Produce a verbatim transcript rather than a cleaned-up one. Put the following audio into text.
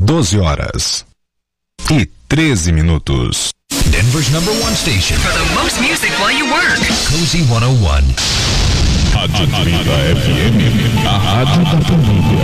doze horas e treze minutos. Denver's number one station for the most music while you work. Cozy cento e um. Rádio Trinta F M, a rádio da família.